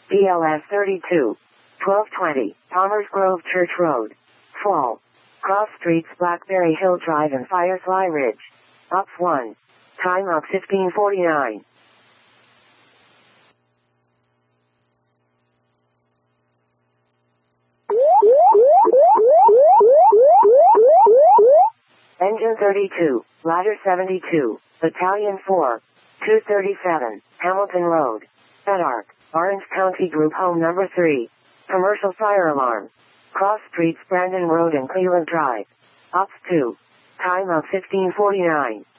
BLS 32. 1220, Palmer's Grove Church Road. Fall. Cross Streets, Blackberry Hill Drive and Firefly Ridge. Ops 1. Time of 1549. Engine 32, Ladder 72, Battalion 4. 237, Hamilton Road. Edark, Orange County Group Home Number 3. Commercial fire alarm. Cross Streets, Brandon Road and Cleveland Drive. Ops 2. Time of 1549.